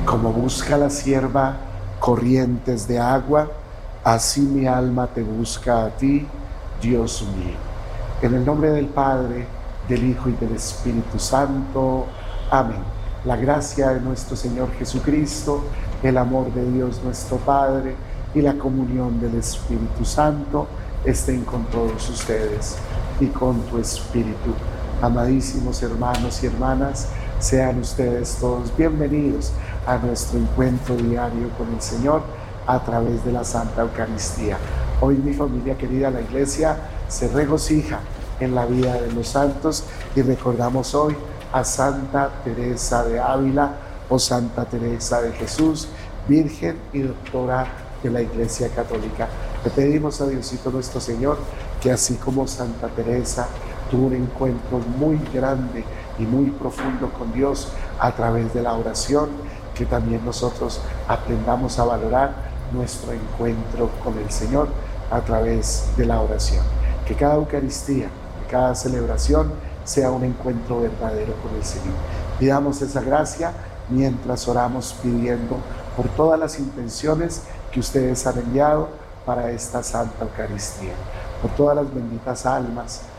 Como busca la sierva corrientes de agua, así mi alma te busca a ti, Dios mío. En el nombre del Padre, del Hijo y del Espíritu Santo. Amén. La gracia de nuestro Señor Jesucristo, el amor de Dios nuestro Padre y la comunión del Espíritu Santo estén con todos ustedes y con tu espíritu. Amadísimos hermanos y hermanas, sean ustedes todos bienvenidos a nuestro encuentro diario con el Señor a través de la Santa Eucaristía. Hoy mi familia querida, la Iglesia se regocija en la vida de los santos y recordamos hoy a Santa Teresa de Ávila o Santa Teresa de Jesús, Virgen y Doctora de la Iglesia Católica. Le pedimos a Diosito nuestro Señor que así como Santa Teresa tuvo un encuentro muy grande y muy profundo con Dios a través de la oración, que también nosotros aprendamos a valorar nuestro encuentro con el Señor a través de la oración. Que cada Eucaristía, que cada celebración sea un encuentro verdadero con el Señor. Pidamos esa gracia mientras oramos pidiendo por todas las intenciones que ustedes han enviado para esta Santa Eucaristía, por todas las benditas almas